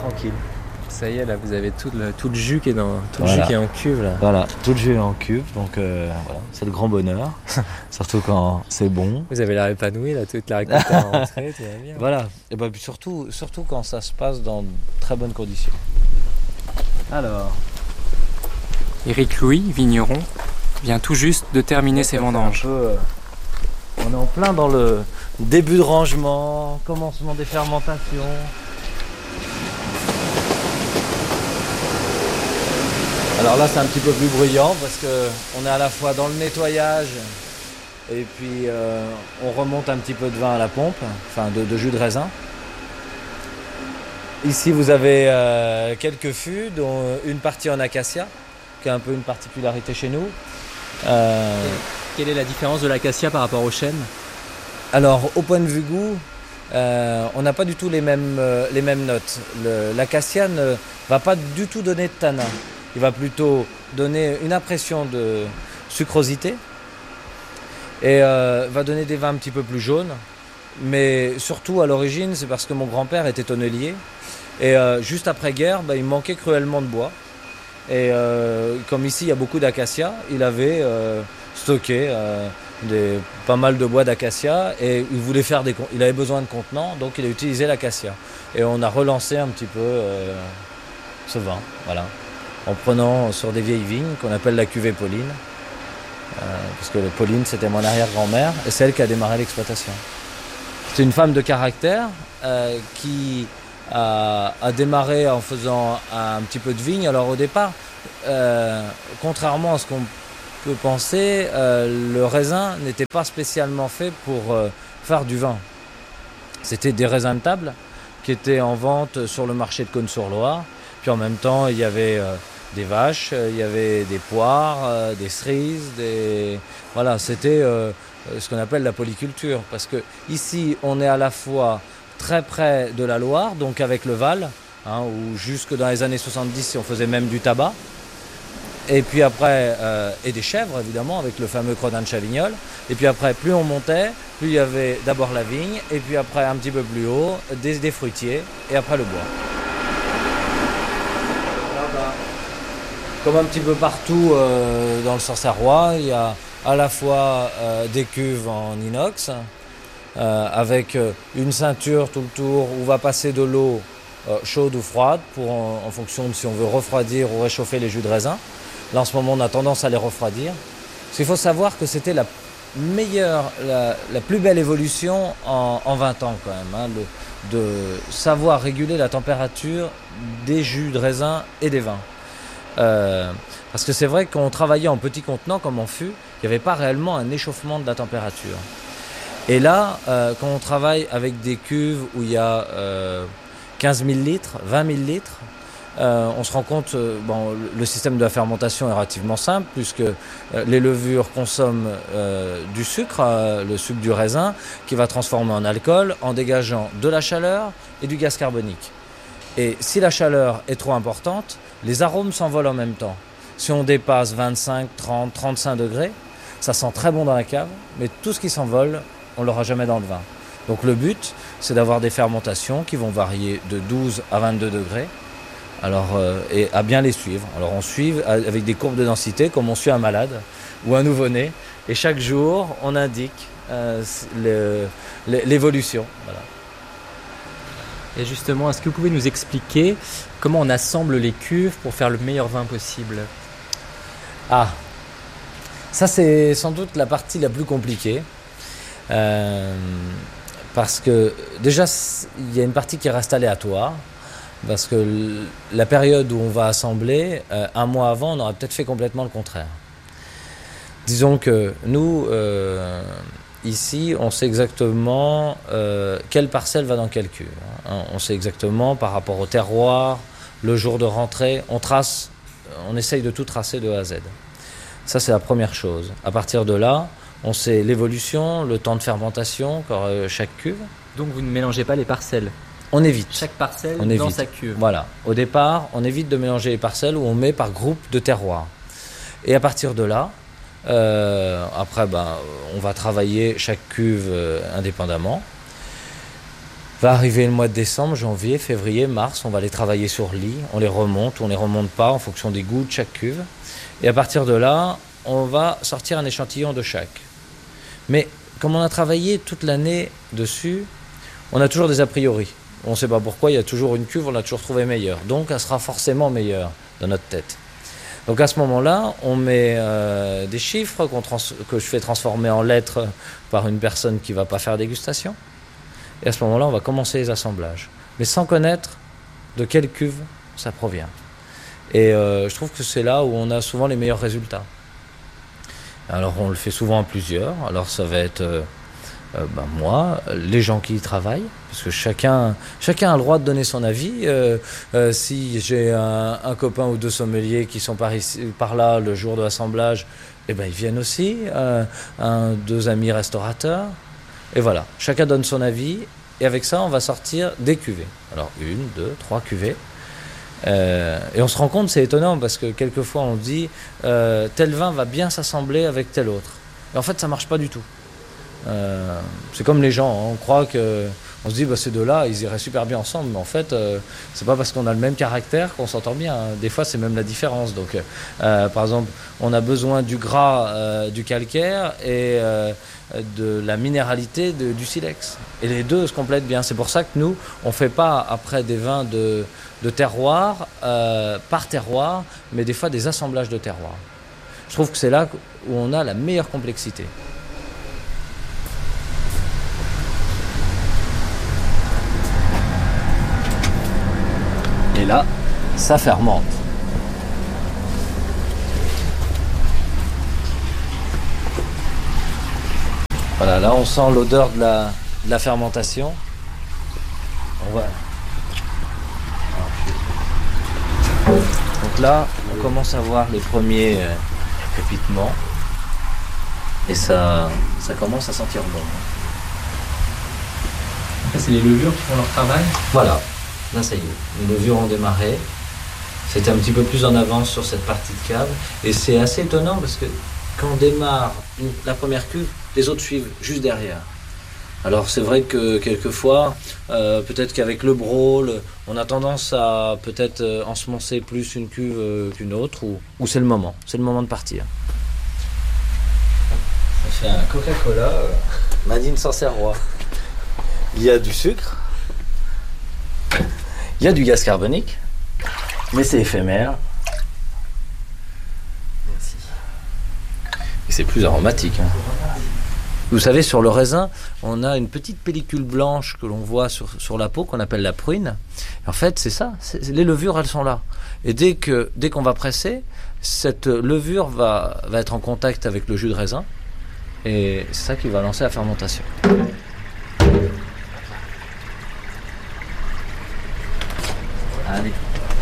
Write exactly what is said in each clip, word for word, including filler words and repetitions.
tranquille. Ça y est, là, vous avez tout le, tout le jus qui est dans tout Voilà. le jus qui est en cuve, là. Voilà, tout le jus est en cuve, donc euh, voilà, c'est le grand bonheur, surtout quand c'est bon. Vous avez l'air épanoui, là, toute la récolte est rentrée, tout va bien. Voilà, et ben, puis surtout, surtout quand ça se passe dans de très bonnes conditions. Alors, Éric Louis, vigneron, vient tout juste de terminer ses vendanges. Un peu, euh, on est en plein dans le début de rangement, commencement des fermentations. Alors là, c'est un petit peu plus bruyant parce qu'on est à la fois dans le nettoyage et puis euh, on remonte un petit peu de vin à la pompe, enfin de, de jus de raisin. Ici, vous avez euh, quelques fûts, dont une partie en acacia, qui est un peu une particularité chez nous. Euh, Quelle est la différence de l'acacia par rapport au chêne ? alors, au point de vue goût, euh, on n'a pas du tout les mêmes, euh, les mêmes notes. Le, l'acacia ne va pas du tout donner de tanin. Il va plutôt donner une impression de sucrosité et euh, va donner des vins un petit peu plus jaunes. Mais surtout, à l'origine, c'est parce que mon grand-père était tonnelier. Et euh, juste après-guerre, bah, il manquait cruellement de bois. Et euh, comme ici, il y a beaucoup d'acacia, il avait euh, stocké euh, des, pas mal de bois d'acacia et il voulait faire des, il avait besoin de contenants, donc il a utilisé l'acacia. Et on a relancé un petit peu euh, ce vin, voilà, en prenant sur des vieilles vignes qu'on appelle la cuvée Pauline, euh, parce que Pauline, c'était mon arrière-grand-mère et c'est elle qui a démarré l'exploitation. C'est une femme de caractère euh, qui a, a démarré en faisant un, un petit peu de vigne. Alors au départ, euh, contrairement à ce qu'on peut penser, euh, le raisin n'était pas spécialement fait pour euh, faire du vin. C'était des raisins de table qui étaient en vente sur le marché de Cosne-sur-Loire. Puis en même temps, il y avait euh, des vaches, il y avait des poires, euh, des cerises, des... Voilà, c'était euh, ce qu'on appelle la polyculture. Parce que ici, on est à la fois très près de la Loire, donc avec le Val, hein, où jusque dans les années soixante-dix, on faisait même du tabac. Et puis après, euh, et des chèvres évidemment, avec le fameux Crodin de Chavignol. Et puis après, plus on montait, plus il y avait d'abord la vigne, et puis après, un petit peu plus haut, des, des fruitiers, et après le bois. Comme un petit peu partout euh, dans le Sancerrois, il y a à la fois euh, des cuves en inox, euh, avec une ceinture tout le tour où va passer de l'eau euh, chaude ou froide, pour en, en fonction de si on veut refroidir ou réchauffer les jus de raisin. Là, en ce moment, on a tendance à les refroidir. Parce qu'il faut savoir que c'était la meilleure, la, la plus belle évolution en, en vingt ans quand même, hein, le, de savoir réguler la température des jus de raisin et des vins. Euh, parce que c'est vrai qu'on travaillait en petits contenants comme en fût, il n'y avait pas réellement un échauffement de la température. Et là, euh, quand on travaille avec des cuves où il y a euh, quinze mille litres, vingt mille litres, euh, on se rend compte, euh, bon, le système de la fermentation est relativement simple puisque euh, les levures consomment euh, du sucre, euh, le sucre du raisin, qui va transformer en alcool en dégageant de la chaleur et du gaz carbonique. Et si la chaleur est trop importante, les arômes s'envolent en même temps. Si on dépasse vingt-cinq, trente, trente-cinq degrés, ça sent très bon dans la cave, mais tout ce qui s'envole, on ne l'aura jamais dans le vin. Donc le but, c'est d'avoir des fermentations qui vont varier de douze à vingt-deux degrés, alors, euh, et à bien les suivre. Alors on suit avec des courbes de densité, comme on suit un malade ou un nouveau-né, et chaque jour, on indique euh, le, l'évolution. Voilà. Et justement, est-ce que vous pouvez nous expliquer comment on assemble les cuves pour faire le meilleur vin possible ? Ah, ça c'est sans doute la partie la plus compliquée. Euh, parce que déjà, il y a une partie qui reste aléatoire. Parce que la période où on va assembler, euh, un mois avant, on aurait peut-être fait complètement le contraire. Disons que nous, euh, ici, on sait exactement euh, quelle parcelle va dans quelle cuve. Hein. On sait exactement par rapport au terroir, le jour de rentrée, on trace, on essaye de tout tracer de A à Z. Ça, c'est la première chose. À partir de là, on sait l'évolution, le temps de fermentation, euh, chaque cuve. Donc vous ne mélangez pas les parcelles ? On évite. Chaque parcelle on dans évite. sa cuve. Voilà. Au départ, on évite de mélanger les parcelles où on met par groupe de terroir. Et à partir de là, euh, après, ben, on va travailler chaque cuve euh, indépendamment. Va arriver le mois de décembre, janvier, février, mars, on va les travailler sur lit, on les remonte ou on les remonte pas en fonction des goûts de chaque cuve. Et à partir de là, on va sortir un échantillon de chaque. Mais comme on a travaillé toute l'année dessus, on a toujours des a priori. On ne sait pas pourquoi, il y a toujours une cuve, on l'a toujours trouvée meilleure. Donc elle sera forcément meilleure dans notre tête. Donc à ce moment-là, on met euh, des chiffres qu'on trans- que je fais transformer en lettres par une personne qui ne va pas faire dégustation. Et à ce moment-là, on va commencer les assemblages. Mais sans connaître de quelle cuve ça provient. Et euh, je trouve que c'est là où on a souvent les meilleurs résultats. Alors on le fait souvent à plusieurs. Alors ça va être euh, euh, ben moi, les gens qui y travaillent, parce que chacun, chacun a le droit de donner son avis. Euh, euh, si j'ai un, un copain ou deux sommeliers qui sont par, ici, par là le jour de l'assemblage, eh ben ils viennent aussi. Euh, un, deux amis restaurateurs. Et voilà, chacun donne son avis. Et avec ça, on va sortir des cuvées. Alors une, deux, trois cuvées. Euh, et on se rend compte, c'est étonnant parce que quelquefois on dit euh, tel vin va bien s'assembler avec tel autre. Et en fait, ça marche pas du tout. Euh, c'est comme les gens, hein, on croit que on se dit bah, ces deux-là, ils iraient super bien ensemble, mais en fait, euh, c'est pas parce qu'on a le même caractère qu'on s'entend bien. Hein. Des fois, c'est même la différence. Donc, euh, par exemple, on a besoin du gras, euh, du calcaire et euh, de la minéralité de, du silex. Et les deux se complètent bien. C'est pour ça que nous, on fait pas après des vins de de terroir euh, par terroir, mais des fois des assemblages de terroirs. Je trouve que c'est là où on a la meilleure complexité. Et là, ça fermente. Voilà, là on sent l'odeur de la, de la fermentation. On va... Donc là, on commence à voir les premiers euh, crépitements et ça, ça commence à sentir bon. Ça, c'est les levures qui font leur travail. Voilà, là ça y est, les levures ont démarré. C'était un petit peu plus en avance sur cette partie de cave et c'est assez étonnant parce que quand on démarre la première cuve, les autres suivent juste derrière. Alors c'est vrai que quelquefois, euh, peut-être qu'avec le brôle, on a tendance à peut-être euh, ensemencer plus une cuve euh, qu'une autre, ou, ou c'est le moment, c'est le moment de partir. On fait un Coca-Cola euh, Made in Sancerrois. Il y a du sucre, il y a du gaz carbonique, mais c'est éphémère. Merci. Et c'est plus aromatique. Hein. Vous savez, sur le raisin, on a une petite pellicule blanche que l'on voit sur, sur la peau, qu'on appelle la pruine. En fait, c'est ça, c'est, les levures, elles sont là. Et dès que, dès qu'on va presser, cette levure va, va être en contact avec le jus de raisin. Et c'est ça qui va lancer la fermentation. Allez.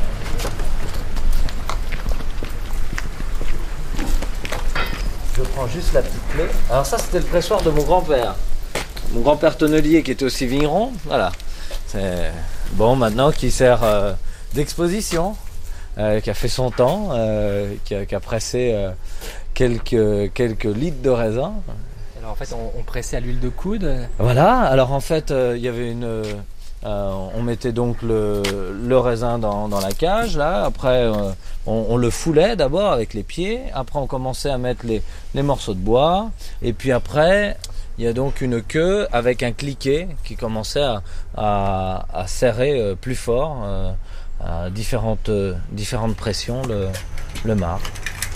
Je prends juste la petite clé. Alors ça, c'était le pressoir de mon grand-père. Mon grand-père tonnelier qui était aussi vigneron. Voilà. C'est bon, maintenant qui sert euh, d'exposition, euh, qui a fait son temps, euh, qui, a, qui a pressé euh, quelques, quelques litres de raisin. Alors en fait, on, on pressait à l'huile de coude. Voilà. Alors en fait, euh, il y avait une... Euh, on mettait donc le, le raisin dans, dans la cage, là. Après, euh, on, on le foulait d'abord avec les pieds. Après, on commençait à mettre les, les morceaux de bois. Et puis après, il y a donc une queue avec un cliquet qui commençait à, à, à serrer euh, plus fort euh, à différentes, euh, différentes pressions le, le marc.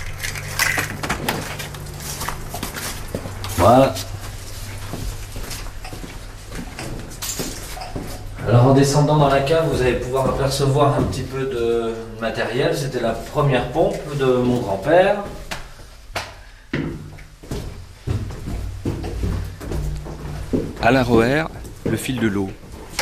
Voilà. Alors en descendant dans la cave, vous allez pouvoir apercevoir un petit peu de matériel. C'était la première pompe de mon grand-père. Alain Roher, le fil de l'eau.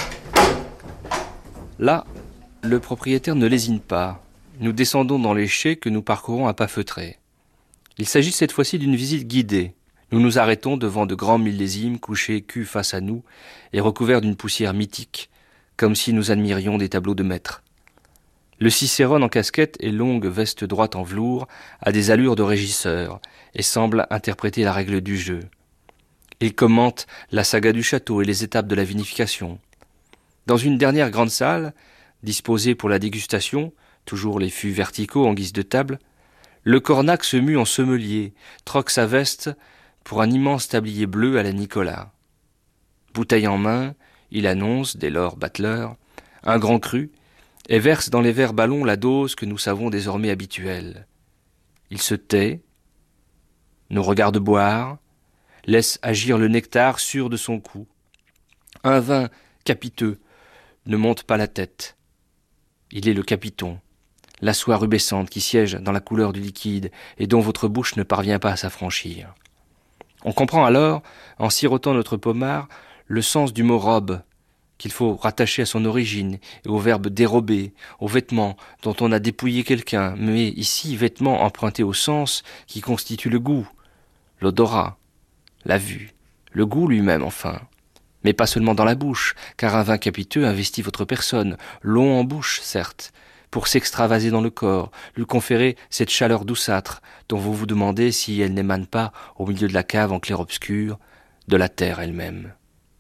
Là, le propriétaire ne lésine pas. Nous descendons dans les chais que nous parcourons à pas feutrés. Il s'agit cette fois-ci d'une visite guidée. Nous nous arrêtons devant de grands millésimes couchés cul face à nous et recouverts d'une poussière mythique, comme si nous admirions des tableaux de maîtres. Le Cicérone en casquette et longue veste droite en velours a des allures de régisseur et semble interpréter la règle du jeu. Il commente la saga du château et les étapes de la vinification. Dans une dernière grande salle, disposée pour la dégustation, toujours les fûts verticaux en guise de table, le cornac se mue en sommelier, troque sa veste pour un immense tablier bleu à la Nicolas. Bouteille en main, il annonce, dès lors battleur, un grand cru, et verse dans les verres ballons la dose que nous savons désormais habituelle. Il se tait, nous regarde boire, laisse agir le nectar sûr de son cou. Un vin capiteux ne monte pas la tête. Il est le capiton, la soie rubescente qui siège dans la couleur du liquide et dont votre bouche ne parvient pas à s'affranchir. On comprend alors, en sirotant notre pommard, le sens du mot robe, qu'il faut rattacher à son origine et au verbe dérober, aux vêtements dont on a dépouillé quelqu'un, mais ici vêtements empruntés au sens qui constitue le goût, l'odorat, la vue, le goût lui-même enfin. Mais pas seulement dans la bouche, car un vin capiteux investit votre personne, long en bouche certes, pour s'extravaser dans le corps, lui conférer cette chaleur douceâtre dont vous vous demandez si elle n'émane pas, au milieu de la cave en clair-obscur, de la terre elle-même.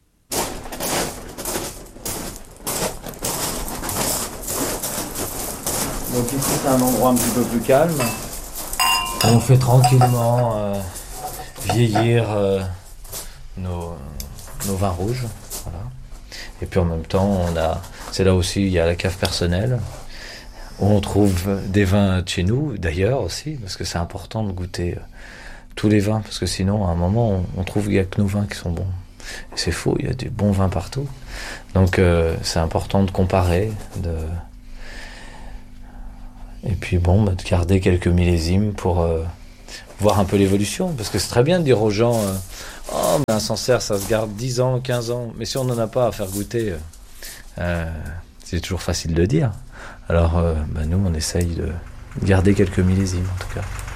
Donc ici c'est un endroit un petit peu plus calme. On fait tranquillement euh, vieillir euh, nos, nos vins rouges. Voilà. Et puis en même temps, on a, c'est là aussi il y a la cave personnelle où on trouve des vins de chez nous, d'ailleurs aussi, parce que c'est important de goûter euh, tous les vins, parce que sinon à un moment on, on trouve qu'il n'y a que nos vins qui sont bons. Et c'est faux, il y a du bon vin partout. Donc euh, c'est important de comparer, de et puis bon, bah, de garder quelques millésimes pour euh, voir un peu l'évolution. Parce que c'est très bien de dire aux gens euh, « Oh, mais un Sancerre, ça se garde dix ans, quinze ans. » Mais si on n'en a pas à faire goûter, euh, c'est toujours facile de dire. Alors, euh, bah, nous, on essaye de garder quelques millésimes, en tout cas.